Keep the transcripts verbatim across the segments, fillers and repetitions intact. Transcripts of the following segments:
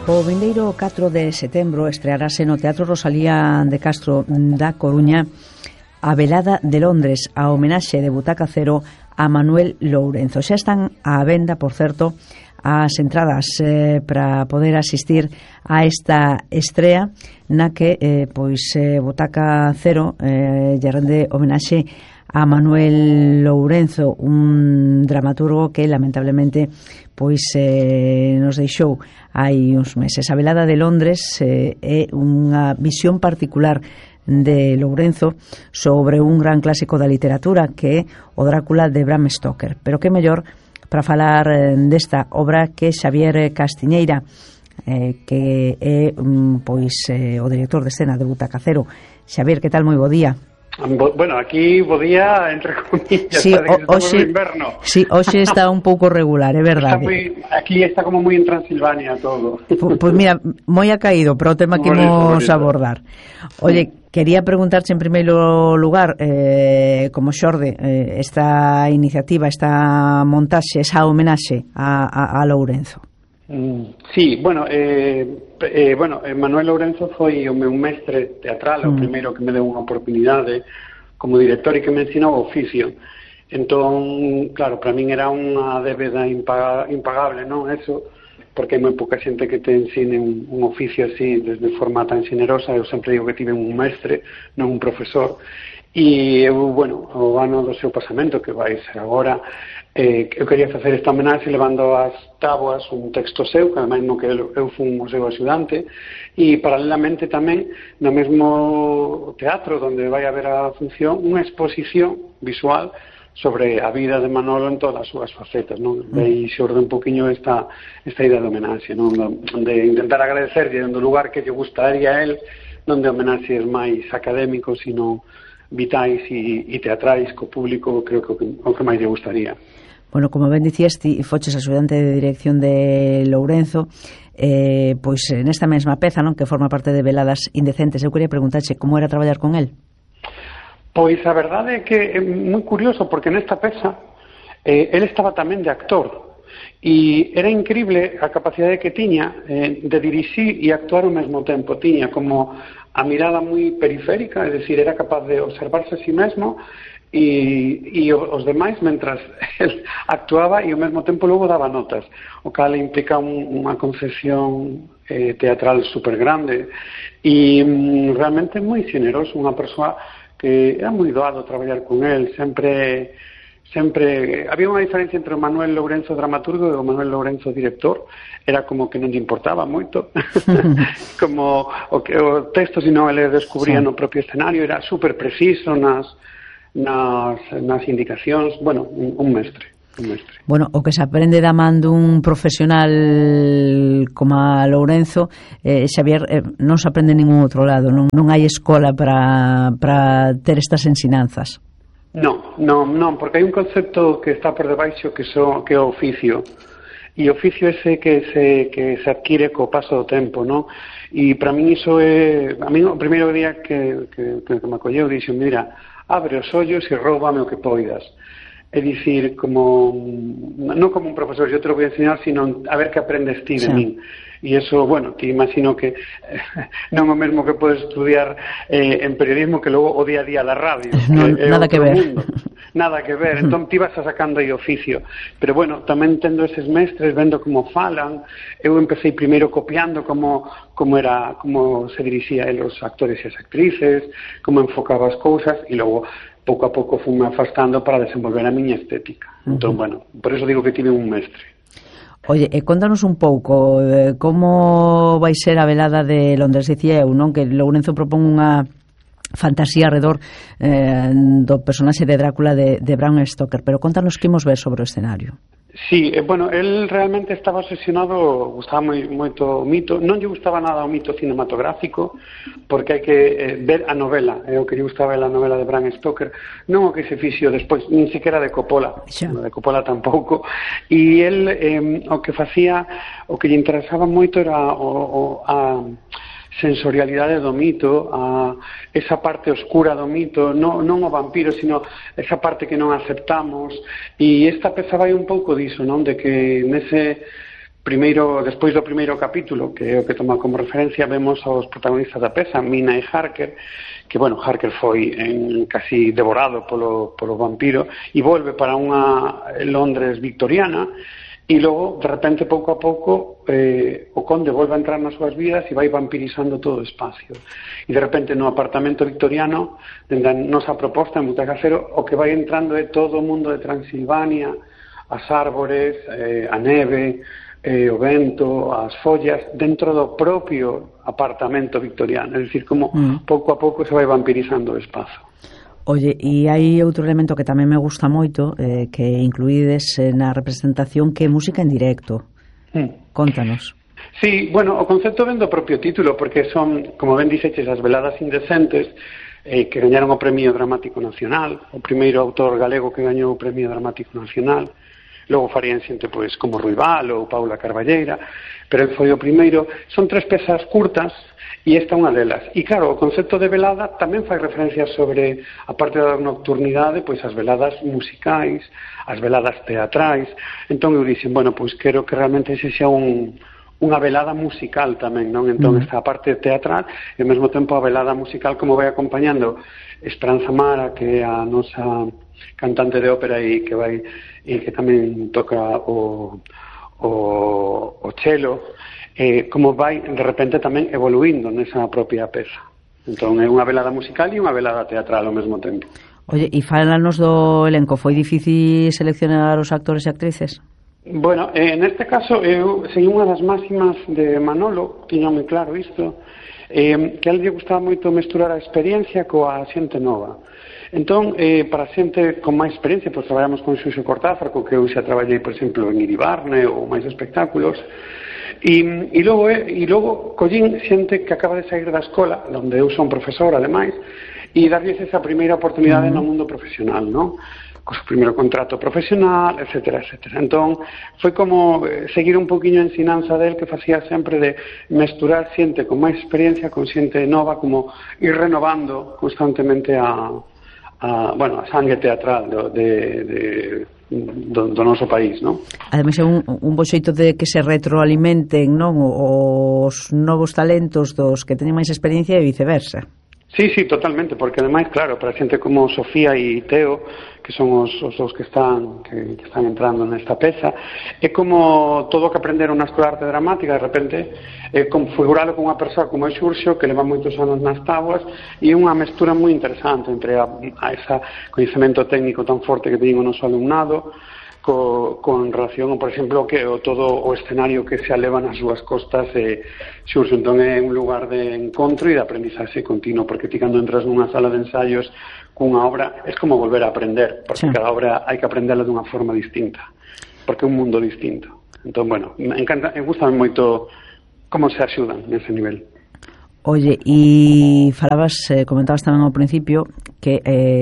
O vindeiro catro de setembro estrearase no Teatro Rosalía de Castro da Coruña a Velada de Londres, a homenaxe de Butaca Cero a Manuel Lourenzo. Xa están á venda, por certo, as entradas eh, para poder asistir a esta estrea na que eh, pois eh, Butaca Cero eh, lle rende homenaxe a Manuel Lourenzo, un dramaturgo que lamentablemente pois eh, nos deixou hai uns meses. A Velada de Londres eh, é unha visión particular de Lourenzo sobre un gran clásico da literatura que é o Drácula de Bram Stoker. Pero que mellor para falar desta obra que Xavier Castiñeira, eh, que é pois eh, o director de escena de Butaca Cero. Xavier, que tal? Moi bo día. Bueno, aquí bo día, entre comillas, sí, o, hoxe, no inverno. Sí, hoxe está un pouco regular, é verdade. Está muy, aquí está como moi en Transilvania todo. Pois pues mira, moi ha caído para o tema que imos abordar. Oye, quería preguntarche en primeiro lugar, eh, como xorde, eh, esta iniciativa, esta montaxe, esa homenaxe a, a, a Lourenzo. Sí, bueno, eh, eh, bueno, Manuel Lourenzo foi o meu mestre teatral, mm. o primeiro que me deu unha oportunidade como director e que me ensinou o oficio. Entón, claro, para min era unha débeda impaga, impagable, non? Eso, porque hai moi pouca xente que te ensine un, un oficio así desde forma tan xenerosa. Eu sempre digo que tive un mestre, non un profesor. E eu, bueno, o ano do seu pasamento, que vai ser agora, eh, eu quería facer esta homenaxe levando ás táboas un texto seu, que ademais no que eu fui o seu axudante, e paralelamente tamén no mesmo teatro onde vai haber a función unha exposición visual sobre a vida de Manolo en todas as súas facetas, non? De aí xorde un poquinho esta, esta idea de homenaxe, non? De intentar agradecerlle do lugar que lle gustaría a él, non de homenaxes máis académicos, sino vitais e, e teatrais co público, creo que o que máis lle gustaría. Bueno, como ben dicías, ti foches axudante de dirección de Lourenzo, eh, pois nesta mesma peza, non, que forma parte de Veladas Indecentes, eu quería preguntarche como era traballar con el. Pois a verdade é que é moi curioso, porque nesta peza eh, el estaba tamén de actor, e era increíble a capacidade que tiña eh, de dirixir e actuar ao mesmo tempo. Tiña como a mirada moi periférica, é dicir, era capaz de observarse a si mesmo e, e os demais mentras el actuaba, e ao mesmo tempo logo daba notas, o cal implica un, unha concepción eh, teatral super grande e um, realmente moi generoso, unha persoa que era moi doado traballar con el. Sempre sempre había unha diferencia entre o Manuel Lourenzo dramaturgo e o Manuel Lourenzo director. Era como que non lle importaba moito como o, que, o texto, sino ele descubría sí. no propio escenario, era super preciso nas, nas, nas indicacións. Bueno, un, un mestre un mestre. Bueno, o que se aprende da man dun profesional como a Lourenzo, eh, Xavier, eh, non se aprende en ningún outro lado, non, non hai escola para, para ter estas ensinanzas. Non, non, non, porque hai un concepto que está por debaixo que, so, que é o oficio. E o oficio ese que se, que se adquire co paso do tempo, non? E para min iso é... A mí o primeiro día que, que, que me acolleu dixo, mira, abre os ollos e róbame o que poidas. É dicir, como... Non como un profesor, yo te lo voy a enseñar, sino a ver que aprendes ti de sí. min. E iso, bueno, te imagino que eh, non o mesmo que podes estudiar eh, en periodismo que logo o día a día da radio. No, que, nada que ver. Mundo. Nada que ver, entón ti vas a sacando aí oficio. Pero bueno, tamén tendo eses mestres, vendo como falan, eu empecé primeiro copiando como, como era, como se dirixía os actores e as actrices, como enfocaba as cousas, e logo pouco a pouco fui afastando para desenvolver a miña estética. Entón, uh-huh. bueno, por eso digo que tive un mestre. Oye, e contanos un pouco eh, como vai ser a velada de Londres. Dicía eu, non, que Lourenzo propón unha fantasía alrededor eh, do personaxe de Drácula de, de Bram Stoker, pero contanos que imos ver sobre o escenario. Sí, eh, bueno, él realmente estaba obsesionado, gustaba moi, moito o mito, non lle gustaba nada o mito cinematográfico, porque hai que eh, ver a novela, é eh, o que lle gustaba a novela de Bram Stoker, non o que se fixo despois, nin sequera de Coppola, sí. de Coppola tampouco, e él eh, o que facía, o que lle interesaba moito era o, o, a sensorialidade do mito, a esa parte oscura do mito, non, non o vampiro, sino esa parte que non aceptamos, e esta peza vai un pouco diso, non? De que nese primeiro, despois do primeiro capítulo, que é o que toma como referencia, vemos aos protagonistas da peza, Mina e Harker, que, bueno, Harker foi en, casi devorado polo, polo vampiro e volve para unha Londres victoriana e logo, de repente, pouco a pouco eh, o conde volve a entrar nas súas vidas e vai vampirizando todo o espacio e de repente no apartamento victoriano, dende a nosa proposta en Butaca Cero, o que vai entrando é todo o mundo de Transilvania, as árbores, eh, a neve, eh, o vento, as follas, dentro do propio apartamento victoriano. É dicir, como mm. pouco a pouco se vai vampirizando o espazo. Oye, e hai outro elemento que tamén me gusta moito, eh, que incluídes na representación, que é música en directo. Mm. Contanos. Sí, bueno, o concepto ven do propio título, porque son, como ben dixeches, as veladas indecentes, eh, que gañaron o Premio Dramático Nacional, o primeiro autor galego que gañou o Premio Dramático Nacional. Logo farían xente pois como Ruibal ou Paula Carballeira, pero el foi o primeiro. Son tres pezas curtas e esta é unha delas. E claro, o concepto de velada tamén fai referencia sobre, a parte da nocturnidade, pois as veladas musicais, as veladas teatrais. Entón eu dixen, bueno, pois quero que realmente ese xa un, unha velada musical tamén, non? Entón esta a parte teatral e ao mesmo tempo a velada musical como vai acompañando Esperanza Mara, que é a nosa cantante de ópera e que vai e que tamén toca o, o, o cello, eh, como vai de repente tamén evoluindo nesa propia peza. Entón é unha velada musical e unha velada teatral ao mesmo tempo. Oye, e fálanos do elenco, foi difícil seleccionar os actores e actrices? Bueno, eh, neste caso eu segui unha das máximas de Manolo, tiña moi claro isto, eh, que a él lle gustaba moito mesturar a experiencia coa xente nova. Entón, eh, para xente con máis experiencia, pois traballamos con Xuxo Cortázar, co que eu xa traballei, por exemplo, en Iribarne ou máis espectáculos, e, e logo, eh, e logo collín xente que acaba de sair da escola, onde eu son profesor, ademais, e darlles esa primeira oportunidade no mundo profesional, non? Co seu primeiro contrato profesional, etcétera, etcétera. Entón, foi como seguir un poquinho a ensinanza del, que facía sempre de mesturar xente con máis experiencia con xente nova, como ir renovando constantemente a, a bueno, a sangue teatral do, de, de, do, do noso país, non? Ademais é un, un bo xeito de que se retroalimenten, non, os novos talentos dos que teñen máis experiencia e viceversa. Sí, sí, totalmente, porque ademais, claro, para xente como Sofía e Teo, que son os, os dos que están que, que están entrando nesta peza, é como todo o que aprenderon na escola de arte dramática, de repente, é configuralo con unha persoa como é Xurxo, que leva moitos anos nas táboas, e unha mestura moi interesante entre a, a esa coñecemento técnico tan forte que teñen o noso alumnado, Co, con relación, por exemplo, que o todo o escenario que se aleva nas súas costas e Xurxo, entón é un lugar de encontro e de aprendizaxe continuo, porque ti cando entras nunha sala de ensaios cunha obra, é como volver a aprender, porque sí, cada obra hai que aprendela dunha forma distinta, porque é un mundo distinto. Entón, bueno, me encanta, me gusta moito como se axudan nese nivel. Oye, e falabas, eh, comentabas tamén ao principio que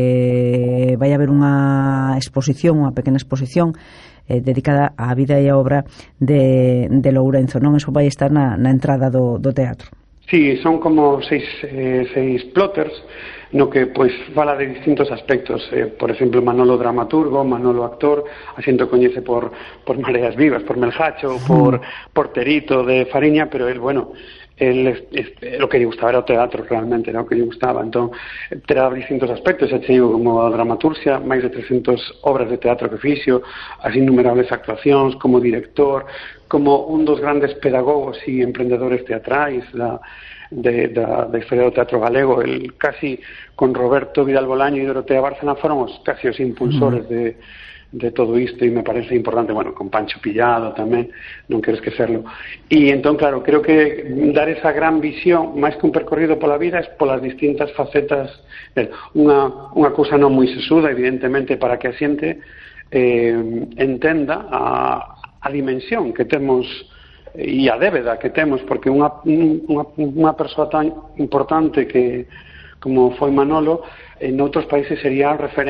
eh, vai haber unha exposición, unha pequena exposición eh, dedicada á vida e á obra de, de Lourenzo, non? Eso vai estar na, na entrada do, do teatro. Sí, son como seis, eh, seis plotters no que pois fala de distintos aspectos, eh, por exemplo, Manolo dramaturgo, Manolo actor, a xente coñece por, por Mareas Vivas, por Melgacho, por, por Terito de Fariña, pero el, bueno, el, este, lo que lle gustaba era o teatro realmente, era o que lle gustaba, entón terá distintos aspectos, xa che digo, como a dramaturxia, máis de trescentas obras de teatro que fixo, as innumerables actuacións, como director, como un dos grandes pedagogos e emprendedores teatrais da, de, da, da historia do teatro galego, el casi con Roberto Vidal Bolaño e Dorotea Bárcena foron os casi os impulsores de de todo isto, e me parece importante, bueno, con Pancho Pillado tamén, non quero esquecerlo. E entón, claro, creo que dar esa gran visión, máis que un percorrido pola vida, é polas distintas facetas, unha, unha cousa non moi sesuda, evidentemente, para que a xente eh, entenda a, a dimensión que temos e a débeda que temos, porque unha, unha, unha persoa tan importante que como foi Manolo, en outros países sería referente